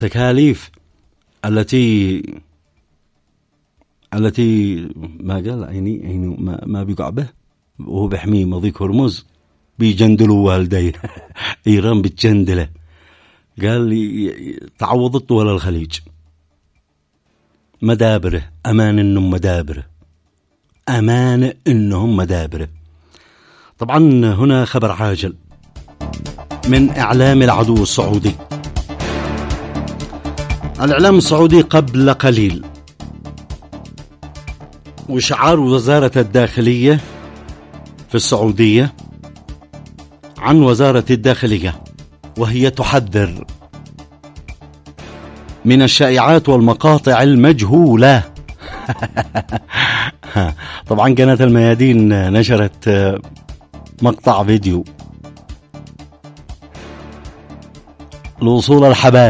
التكاليف التي ما قال عيني ما بيقع به وهو بيحميه مضيق هرمز بيجندلوا والديه. إيران بتجندله. قال لي تعوضت ولا الخليج مدابره أمان إنهم مدابره. طبعا هنا خبر عاجل من إعلام العدو السعودي. الإعلام السعودي قبل قليل وشعار وزارة الداخلية في السعودية عن وزارة الداخلية وهي تحذر من الشائعات والمقاطع المجهولة. طبعا قناة الميادين نشرت مقطع فيديو لوصول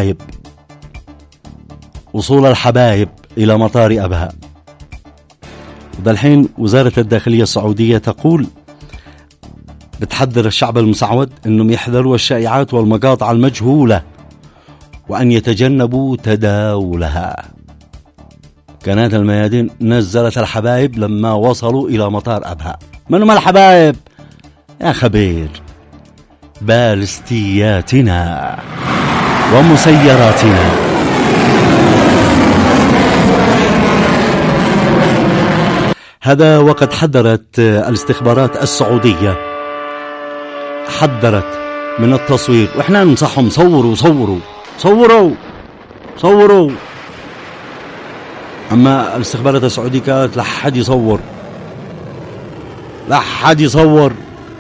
الحبايب إلى مطار أبها. وده الحين وزارة الداخلية السعودية تقول بتحذر الشعب المسعود أنهم يحذروا الشائعات والمقاطع المجهولة وأن يتجنبوا تداولها. قناة الميادين نزلت الحبايب لما وصلوا إلى مطار أبها. من هم الحبايب؟ يا خبير، بالستياتنا ومسيراتنا. هذا وقد حذرت الاستخبارات السعودية من التصوير، وإحنا ننصحهم صوروا. أما الاستخبارات السعودية قالت لا حد يصور.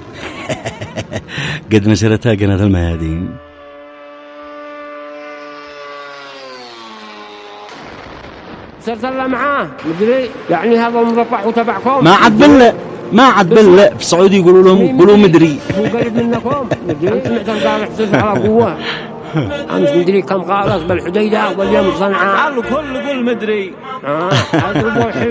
قد نشرتها قناة الميادين. صرت الله معاه مدري يعني هذا مربح وتبعكم ما عاد بالله في السعودي يقولوا لهم قولوا مدري هو قريب منكم مدري سمعت قال احسس على قوة أمس مدري كم قالت بالحديدة واليوم صنعاء الكل يقول مدري